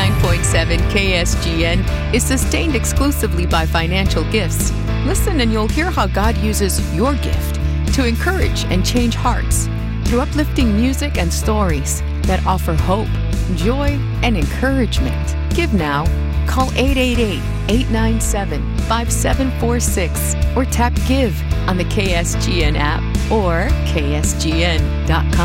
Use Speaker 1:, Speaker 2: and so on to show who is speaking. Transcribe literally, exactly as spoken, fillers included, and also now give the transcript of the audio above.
Speaker 1: ninety-nine point seven K S G N is sustained exclusively by financial gifts. Listen and you'll hear how God uses your gift to encourage and change hearts through uplifting music and stories that offer hope, joy, and encouragement. Give now. Call eight eight eight, eight nine seven, five seven four six or tap Give on the K S G N app or K S G N dot com.